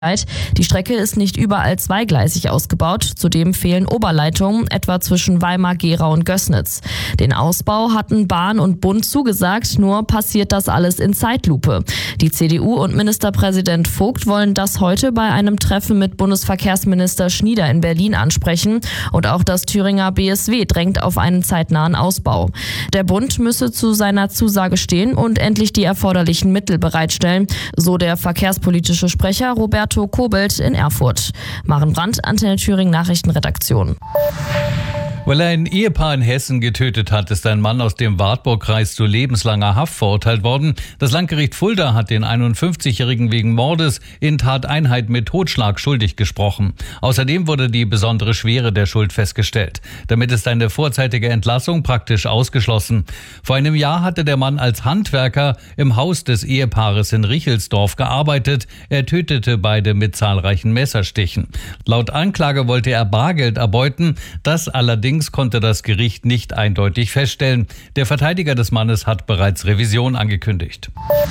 Die Strecke ist nicht überall zweigleisig ausgebaut. Zudem fehlen Oberleitungen, etwa zwischen Weimar, Gerau und Gößnitz. Den Ausbau hatten Bahn und Bund zugesagt, nur passiert das alles in Zeitlupe. Die CDU und Ministerpräsident Vogt wollen das heute bei einem Treffen mit Bundesverkehrsminister Schnieder in Berlin ansprechen. Und auch das Thüringer BSW drängt auf einen zeitnahen Ausbau. Der Bund müsse zu seiner Zusage stehen und endlich die erforderlichen Mittel bereitstellen, so der verkehrspolitische Sprecher Roberto Kobelt in Erfurt. Maren Brandt, Antenne Thüringen Nachrichtenredaktion. Weil er ein Ehepaar in Hessen getötet hat, ist ein Mann aus dem Wartburgkreis zu lebenslanger Haft verurteilt worden. Das Landgericht Fulda hat den 51-Jährigen wegen Mordes in Tateinheit mit Totschlag schuldig gesprochen. Außerdem wurde die besondere Schwere der Schuld festgestellt. Damit ist eine vorzeitige Entlassung praktisch ausgeschlossen. Vor einem Jahr hatte der Mann als Handwerker im Haus des Ehepaares in Richelsdorf gearbeitet. Er tötete beide mit zahlreichen Messerstichen. Laut Anklage wollte er Bargeld erbeuten. Das allerdings konnte das Gericht nicht eindeutig feststellen. Der Verteidiger des Mannes hat bereits Revision angekündigt.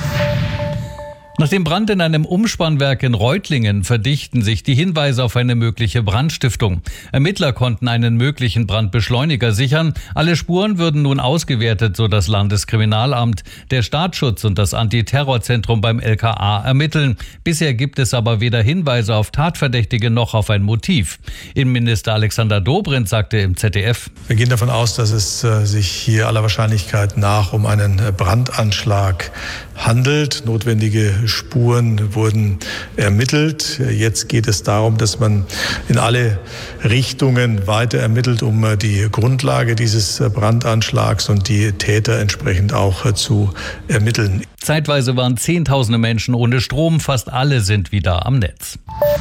Nach dem Brand in einem Umspannwerk in Reutlingen verdichten sich die Hinweise auf eine mögliche Brandstiftung. Ermittler konnten einen möglichen Brandbeschleuniger sichern. Alle Spuren würden nun ausgewertet, so das Landeskriminalamt. Der Staatsschutz und das Antiterrorzentrum beim LKA ermitteln. Bisher gibt es aber weder Hinweise auf Tatverdächtige noch auf ein Motiv. Innenminister Alexander Dobrindt sagte im ZDF: Wir gehen davon aus, dass es sich hier aller Wahrscheinlichkeit nach um einen Brandanschlag handelt. Notwendige Spuren wurden ermittelt. Jetzt geht es darum, dass man in alle Richtungen weiter ermittelt, um die Grundlage dieses Brandanschlags und die Täter entsprechend auch zu ermitteln. Zeitweise waren Zehntausende Menschen ohne Strom. Fast alle sind wieder am Netz.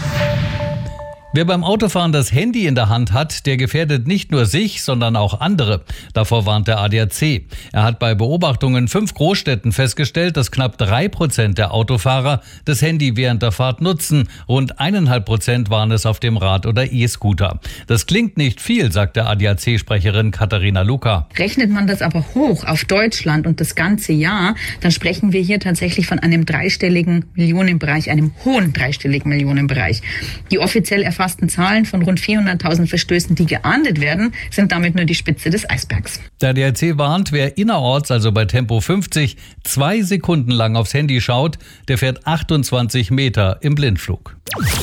Wer beim Autofahren das Handy in der Hand hat, der gefährdet nicht nur sich, sondern auch andere. Davor warnt der ADAC. Er hat bei Beobachtungen in 5 Großstädten festgestellt, dass knapp 3% der Autofahrer das Handy während der Fahrt nutzen. Rund 1,5% waren es auf dem Rad- oder E-Scooter. Das klingt nicht viel, sagt der ADAC-Sprecherin Katharina Luca. Rechnet man das aber hoch auf Deutschland und das ganze Jahr, dann sprechen wir hier tatsächlich von einem dreistelligen Millionenbereich, einem hohen dreistelligen Millionenbereich. Die offiziell erfassten Zahlen von rund 400.000 Verstößen, die geahndet werden, sind damit nur die Spitze des Eisbergs. Der ADAC warnt, wer innerorts, also bei Tempo 50, 2 Sekunden lang aufs Handy schaut, der fährt 28 Meter im Blindflug.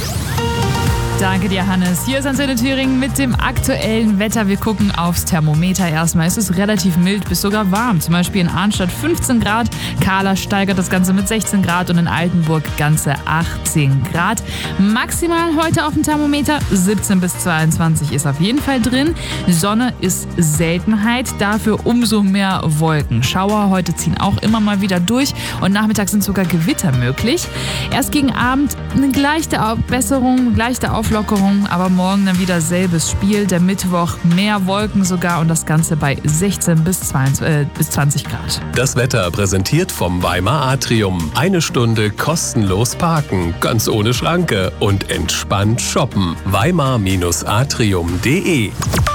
Danke dir, Hannes. Hier ist Antenne Thüringen mit dem aktuellen Wetter. Wir gucken aufs Thermometer erstmal. Es ist relativ mild bis sogar warm. Zum Beispiel in Arnstadt 15 Grad. Kahla steigert das Ganze mit 16 Grad und in Altenburg ganze 18 Grad. Maximal heute auf dem Thermometer 17 bis 22 ist auf jeden Fall drin. Sonne ist Seltenheit, dafür umso mehr Wolken. Schauer heute ziehen auch immer mal wieder durch und nachmittags sind sogar Gewitter möglich. Erst gegen Abend eine leichte Besserung, leichte Auflockerung, aber morgen dann wieder selbes Spiel. Der Mittwoch mehr Wolken sogar und das Ganze bei 16 bis 20 Grad. Das Wetter präsentiert vom Weimar Atrium. 1 Stunde kostenlos parken, ganz ohne Schranke und entspannt shoppen. Weimar-atrium.de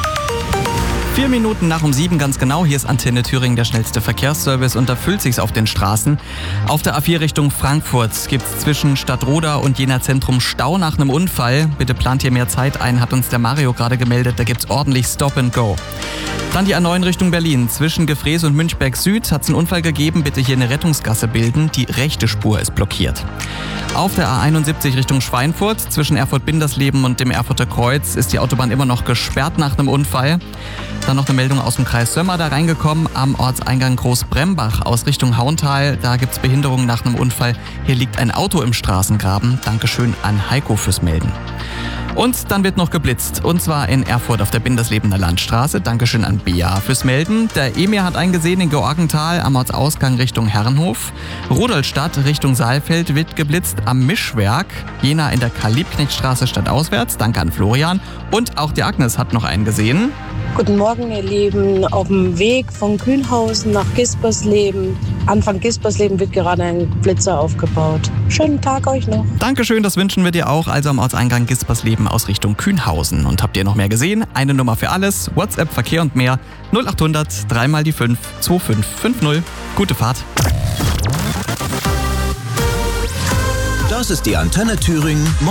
4 Minuten nach um 7 ganz genau. Hier ist Antenne Thüringen, der schnellste Verkehrsservice und da füllt sich's auf den Straßen. Auf der A4 Richtung Frankfurt gibt's zwischen Stadtroda und Jena Zentrum Stau nach einem Unfall. Bitte plant hier mehr Zeit ein, hat uns der Mario gerade gemeldet. Da gibt's ordentlich Stop and Go. Dann die A9 Richtung Berlin. Zwischen Gefrees und Münchberg Süd hat's einen Unfall gegeben. Bitte hier eine Rettungsgasse bilden. Die rechte Spur ist blockiert. Auf der A71 Richtung Schweinfurt, zwischen Erfurt-Bindersleben und dem Erfurter Kreuz, ist die Autobahn immer noch gesperrt nach einem Unfall. Dann noch eine Meldung aus dem Kreis Sömmer da reingekommen, am Ortseingang Großbrembach aus Richtung Hauental. Da gibt's Behinderungen nach einem Unfall. Hier liegt ein Auto im Straßengraben. Dankeschön an Heiko fürs Melden. Und dann wird noch geblitzt, und zwar in Erfurt auf der Binderslebener Landstraße. Dankeschön an Bea fürs Melden. Der Emir hat einen gesehen in Georgenthal am Ortsausgang Richtung Herrenhof. Rudolstadt Richtung Saalfeld wird geblitzt am Mischwerk. Jena in der Karl-Liebknecht-Straße stadtauswärts. Danke an Florian. Und auch die Agnes hat noch einen gesehen. Guten Morgen, ihr Lieben. Auf dem Weg von Kühnhausen nach Gispersleben. Anfang Gispersleben wird gerade ein Blitzer aufgebaut. Schönen Tag euch noch. Dankeschön, das wünschen wir dir auch. Also am Ortseingang Gispersleben aus Richtung Kühnhausen. Und habt ihr noch mehr gesehen? Eine Nummer für alles. WhatsApp, Verkehr und mehr. 0800 3 mal die 5 2550. Gute Fahrt. Das ist die Antenne Thüringen